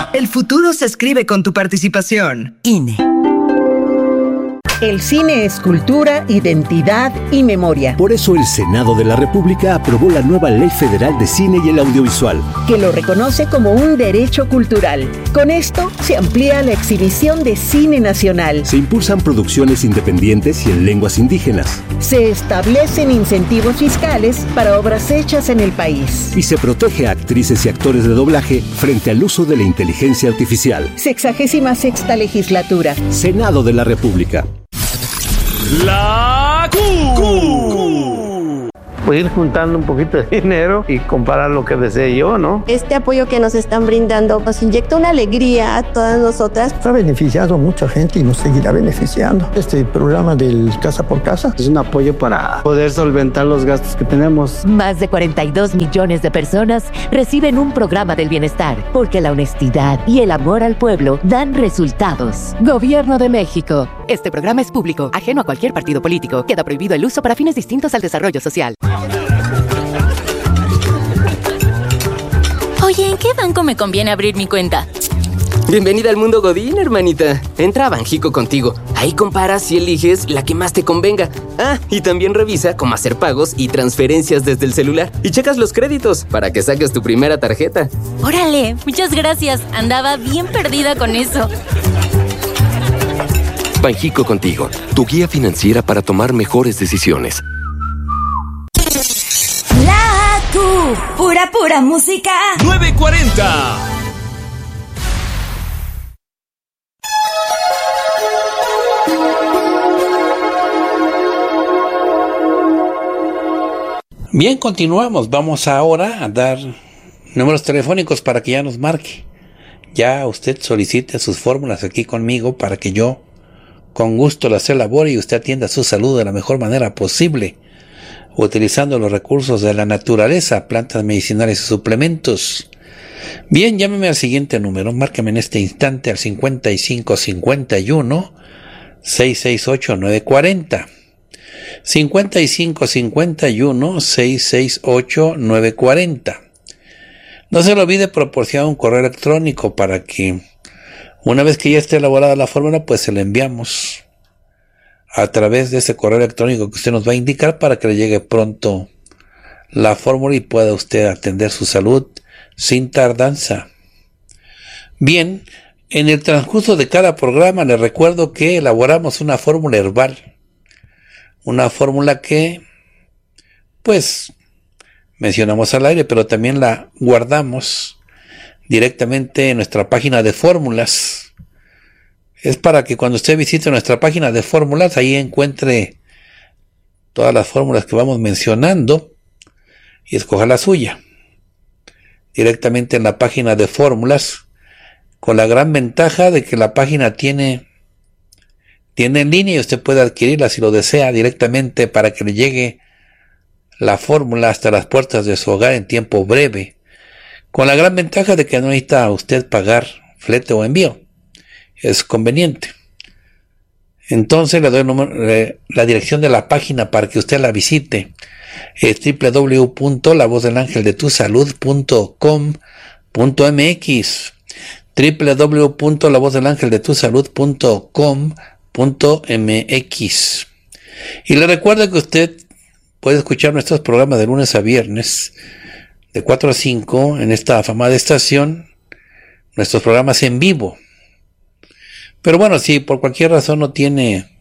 El futuro se escribe con tu participación. INE. El cine es cultura, identidad y memoria. Por eso el Senado de la República aprobó la nueva Ley Federal de Cine y el Audiovisual, que lo reconoce como un derecho cultural. Con esto se amplía la exhibición de cine nacional. Se impulsan producciones independientes y en lenguas indígenas. Se establecen incentivos fiscales para obras hechas en el país. Y se protege a actrices y actores de doblaje frente al uso de la inteligencia artificial. 66ª legislatura. Senado de la República. La Q. Pues ir juntando un poquito de dinero y comprar lo que desee yo, ¿no? Este apoyo que nos están brindando nos inyecta una alegría a todas nosotras. Ha beneficiado a mucha gente y nos seguirá beneficiando. Este programa del Casa por Casa es un apoyo para poder solventar los gastos que tenemos. Más de 42 millones de personas reciben un programa del bienestar, porque la honestidad y el amor al pueblo dan resultados. Gobierno de México. Este programa es público, ajeno a cualquier partido político. Queda prohibido el uso para fines distintos al desarrollo social. Oye, ¿en qué banco me conviene abrir mi cuenta? Bienvenida al mundo Godín, hermanita. Entra a Banjico Contigo. Ahí comparas y eliges la que más te convenga. Ah, y también revisa cómo hacer pagos y transferencias desde el celular. Y checas los créditos para que saques tu primera tarjeta. ¡Órale! Muchas gracias. Andaba bien perdida con eso. Banjico Contigo, tu guía financiera para tomar mejores decisiones. La Q, pura música. 940. Bien, continuamos. Vamos ahora a dar números telefónicos para que ya nos marque. Ya usted solicite sus fórmulas aquí conmigo para que yo con gusto las elabore y usted atienda su salud de la mejor manera posible, utilizando los recursos de la naturaleza, plantas medicinales y suplementos. Bien, llámeme al siguiente número, márqueme en este instante al 5551 668 940. 5551 668 940. No se le olvide proporcionar un correo electrónico para que una vez que ya esté elaborada la fórmula, pues se la enviamos a través de ese correo electrónico que usted nos va a indicar para que le llegue pronto la fórmula y pueda usted atender su salud sin tardanza. Bien, en el transcurso de cada programa les recuerdo que elaboramos una fórmula herbal. Una fórmula que, pues, mencionamos al aire, pero también la guardamos directamente en nuestra página de fórmulas. Es para que cuando usted visite nuestra página de fórmulas, ahí encuentre todas las fórmulas que vamos mencionando y escoja la suya. Directamente en la página de fórmulas, con la gran ventaja de que la página tiene en línea y usted puede adquirirla si lo desea directamente para que le llegue la fórmula hasta las puertas de su hogar en tiempo breve, con la gran ventaja de que no necesita usted pagar flete o envío. Es conveniente. Entonces le doy la dirección de la página para que usted la visite. Es www.lavozdelangeldetusalud.com.mx, www.lavozdelangeldetusalud.com.mx. Y le recuerdo que usted puede escuchar nuestros programas de lunes a viernes de 4 a 5 en esta afamada estación, nuestros programas en vivo. Pero bueno, si por cualquier razón no tiene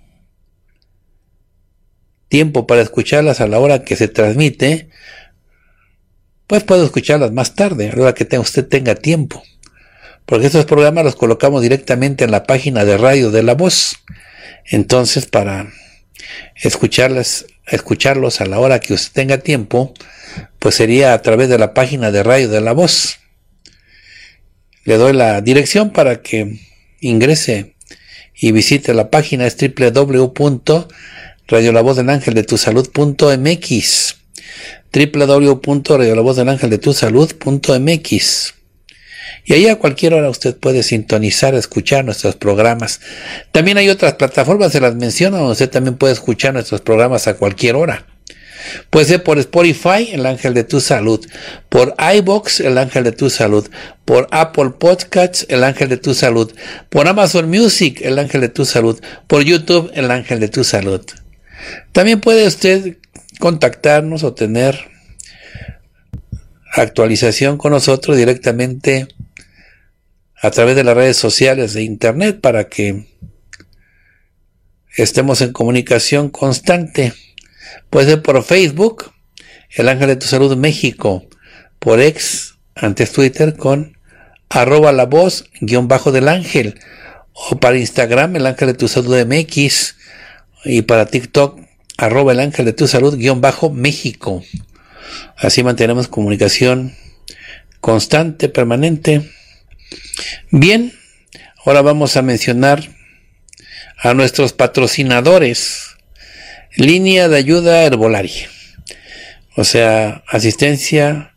tiempo para escucharlas a la hora que se transmite, pues puede escucharlas más tarde, a la hora que usted tenga tiempo. Porque estos programas los colocamos directamente en la página de Radio de la Voz. Entonces, para escucharlos a la hora que usted tenga tiempo, pues sería a través de la página de Radio de la Voz. Le doy la dirección para que ingrese y visite la página. Es www.radiolavozdelangeldetusalud.mx, www.radiolavozdelangeldetusalud.mx. Y ahí a cualquier hora usted puede sintonizar, escuchar nuestros programas. También hay otras plataformas, se las menciono, donde usted también puede escuchar nuestros programas a cualquier hora. Puede ser por Spotify, el ángel de tu salud, por iVoox, el ángel de tu salud, por Apple Podcasts, el ángel de tu salud, por Amazon Music, el ángel de tu salud, por YouTube, el ángel de tu salud. También puede usted contactarnos o tener actualización con nosotros directamente a través de las redes sociales de internet para que estemos en comunicación constante. Puede ser por Facebook, el ángel de tu salud México, por X, antes Twitter, con @lavoz_del ángel, o para Instagram, el ángel de tu salud MX, y para TikTok, @el ángel de tu salud México. Así mantenemos comunicación constante, permanente. Bien, ahora vamos a mencionar a nuestros patrocinadores. Línea de ayuda herbolaria, o sea, asistencia